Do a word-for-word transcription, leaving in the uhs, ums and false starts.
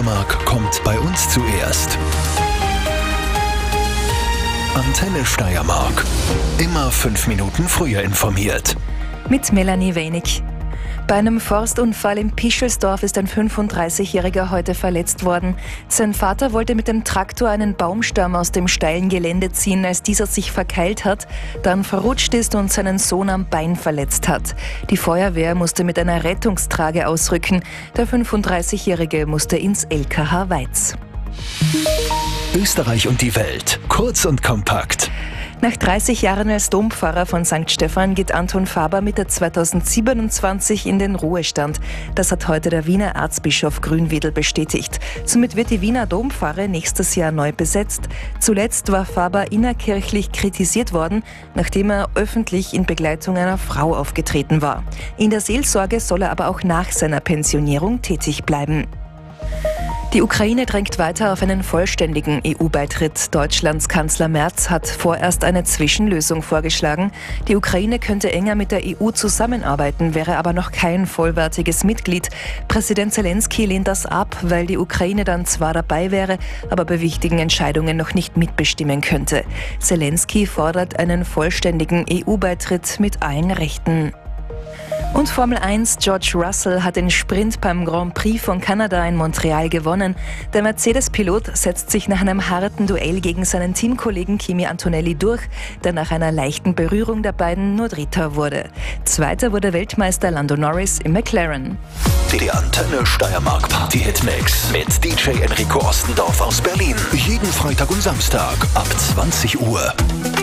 Steiermark kommt bei uns zuerst. Antenne Steiermark. Immer fünf Minuten früher informiert. Mit Melanie Wenig. Bei einem Forstunfall in Pischelsdorf ist ein fünfunddreißigjähriger heute verletzt worden. Sein Vater wollte mit dem Traktor einen Baumstamm aus dem steilen Gelände ziehen, als dieser sich verkeilt hat, dann verrutscht ist und seinen Sohn am Bein verletzt hat. Die Feuerwehr musste mit einer Rettungstrage ausrücken. Der fünfunddreißigjährige musste ins L K H Weiz. Österreich und die Welt. Kurz und kompakt. Nach dreißig Jahren als Dompfarrer von Sankt Stephan geht Anton Faber Mitte zweitausendsiebenundzwanzig in den Ruhestand. Das hat heute der Wiener Erzbischof Grünwedel bestätigt. Somit wird die Wiener Dompfarre nächstes Jahr neu besetzt. Zuletzt war Faber innerkirchlich kritisiert worden, nachdem er öffentlich in Begleitung einer Frau aufgetreten war. In der Seelsorge soll er aber auch nach seiner Pensionierung tätig bleiben. Die Ukraine drängt weiter auf einen vollständigen E U-Beitritt. Deutschlands Kanzler Merz hat vorerst eine Zwischenlösung vorgeschlagen. Die Ukraine könnte enger mit der E U zusammenarbeiten, wäre aber noch kein vollwertiges Mitglied. Präsident Zelensky lehnt das ab, weil die Ukraine dann zwar dabei wäre, aber bei wichtigen Entscheidungen noch nicht mitbestimmen könnte. Zelensky fordert einen vollständigen E U-Beitritt mit allen Rechten. Und Formel eins George Russell hat den Sprint beim Grand Prix von Kanada in Montreal gewonnen. Der Mercedes-Pilot setzt sich nach einem harten Duell gegen seinen Teamkollegen Kimi Antonelli durch, der nach einer leichten Berührung der beiden nur Dritter wurde. Zweiter wurde Weltmeister Lando Norris im McLaren. Die Antenne Steiermark Party Hitmix mit D J Enrico Ostendorf aus Berlin. Jeden Freitag und Samstag ab zwanzig Uhr.